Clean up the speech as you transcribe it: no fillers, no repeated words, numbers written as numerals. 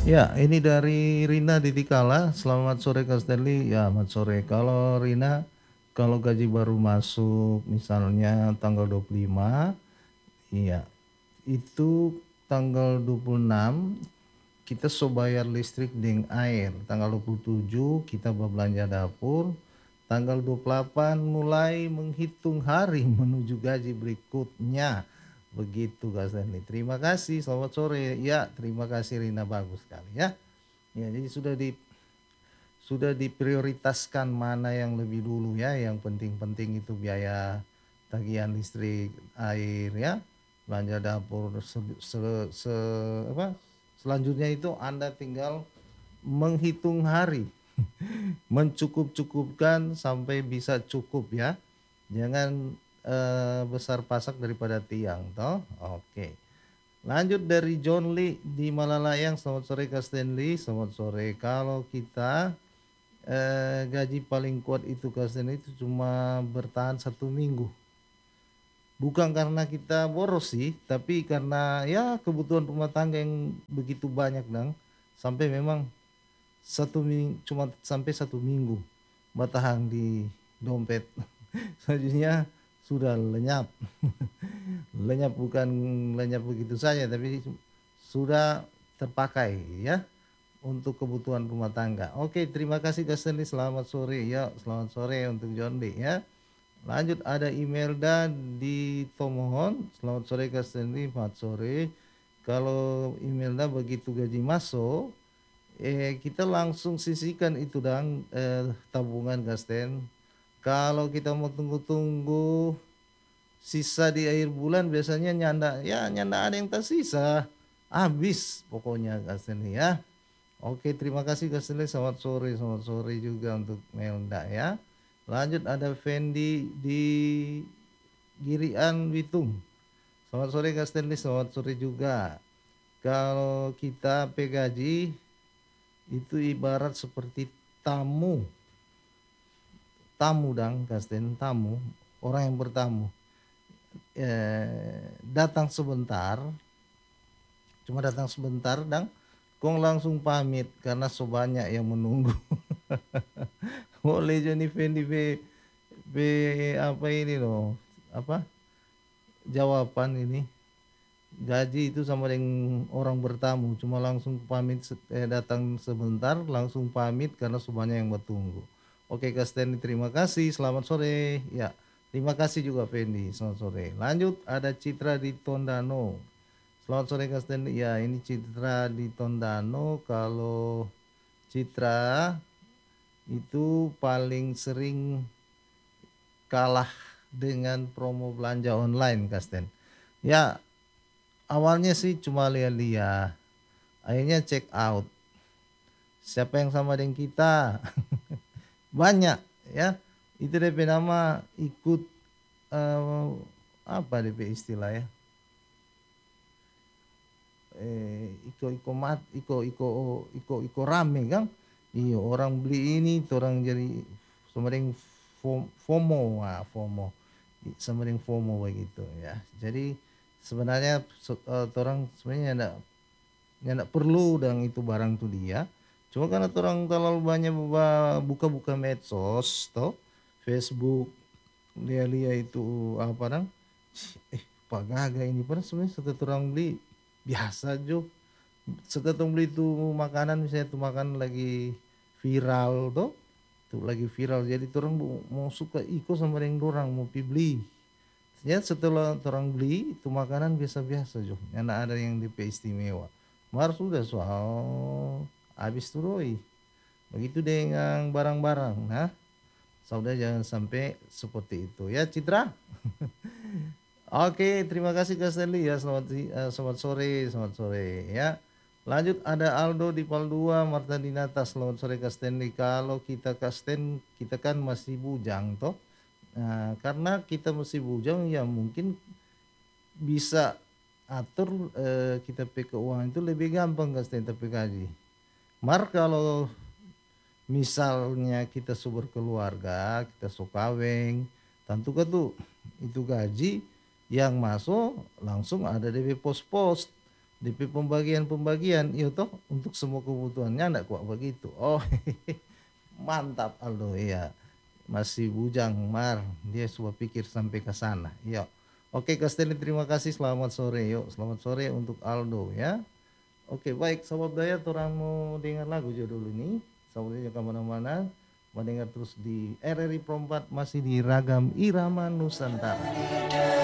Ya, ini dari Rina Titikala. Selamat sore Kak Stanley. Ya, selamat sore. Kalau Rina, kalau gaji baru masuk misalnya tanggal 25, iya, itu tanggal 26 kita so bayar listrik dengan air. Tanggal 27 kita berbelanja dapur. Tanggal 28 mulai menghitung hari menuju gaji berikutnya. Begitu Kak Stanley. Terima kasih. Selamat sore. Ya, terima kasih Rina, bagus sekali ya. Ya, jadi sudah diprioritaskan mana yang lebih dulu ya. Yang penting-penting itu biaya tagihan listrik, air ya, belanja dapur. Apa? Selanjutnya itu Anda tinggal menghitung hari, mencukup-cukupkan sampai bisa cukup ya. Jangan besar pasak daripada tiang toh. Oke. Lanjut dari John Lee di Malalayang. Selamat sore Kak Stanley. Selamat sore. Kalau kita gaji paling kuat itu Kak Stanley itu cuma bertahan 1 minggu. Bukan karena kita boros sih, tapi karena ya kebutuhan rumah tangga yang begitu banyak dong. Sampai memang 1 minggu, cuma sampai 1 minggu bertahan di dompet. Selanjutnya sudah lenyap. Lenyap bukan lenyap begitu saja, tapi sudah terpakai ya untuk kebutuhan rumah tangga. Oke, terima kasih Kak Stanley. Selamat sore ya. Selamat sore untuk John Lee ya. Lanjut ada Imelda di Tomohon. Selamat sore Kak Stanley. Selamat sore. Kalau Imelda begitu gaji masuk, kita langsung sisihkan itu dan tabungan Kak Stan. Kalau kita mau tunggu-tunggu sisa di akhir bulan biasanya nyanda ada yang tersisa. Habis pokoknya Kak Stanley ya. Oke, terima kasih Kak Stanley. Selamat sore juga untuk Melda ya. Lanjut ada Fendi di Girian Witung. Selamat sore Kak Stanley, selamat sore juga. Kalau kita pegaji itu ibarat seperti tamu, tamu dang Kak Stanley, tamu, orang yang bertamu. Datang sebentar, cuma datang sebentar dan kong langsung pamit karena sebanyak yang menunggu. Boleh Johnny Fendi apa ini loh, apa jawaban ini, gaji itu sama dengan orang bertamu, cuma langsung pamit, datang sebentar langsung pamit karena semuanya yang bertunggu. Oke Kak Stanley, terima kasih, selamat sore ya. Terima kasih juga Fendi, selamat sore. Lanjut ada Citra di Tondano. Selamat sore Kak Stanley. Ya, ini Citra di Tondano. Kalau Citra itu paling sering kalah dengan promo belanja online Kak Stan. Ya, awalnya sih cuma lihat-lihat, akhirnya check out. Siapa yang sama dengan kita? Banyak ya. Itu DP nama ikut eh, apa DP istilah ya? Iko mat iko rame kan. Iya, orang beli ini orang jadi semakin FOMO, semakin FOMO begitu ya. Jadi sebenarnya orang sebenarnya nggak perlu dan itu barang tuh dia. Cuma karena orang terlalu banyak buka-buka medsos toh, Facebook, lihat-lihat itu apa nang, pak gaga ini pernah sebenarnya setelah orang beli biasa jo. Setelah orang beli itu makanan, misalnya tuh makanan lagi viral tuh lagi viral, jadi orang mau suka ikut sama yang orang mau beli. Ya setelah orang beli itu makanan biasa-biasa jo, nggak ada yang DP istimewa. Mar sudah soal habis tuh Roy. Begitu dengan barang-barang, nah saudara jangan sampai seperti itu ya Citra. Oke, terima kasih Kak Stanley ya. Selamat sore, selamat sore ya. Lanjut ada Aldo di Paldua, Marta Dinata. Selamat sore Kak Stanley. Kalau kita Kak Stan, kita kan masih bujang toh. Nah, karena kita masih bujang ya mungkin bisa atur kita pe keuangan itu lebih gampang Kak Stan tapi gaji. Mar kalau misalnya kita sudah berkeluarga, kita so kaweng, tentu kan tuh itu gaji yang masuk langsung ada DP pos-pos. DP pembagian-pembagian, iya toh, untuk semua kebutuhannya ndak kuat begitu. Oh, mantap Aldo, iya. Masih bujang, Mar. Dia coba pikir sampai ke sana. Yuk. Oke, Kasteni, terima kasih. Selamat sore. Yuk, selamat sore untuk Aldo ya. Oke, baik. Sobat Daya, orang mau dengar lagu judul ini. Sobat Daya kemana-mana. Mendengar terus di RRI Perempat, masih di Ragam Irama Nusantara.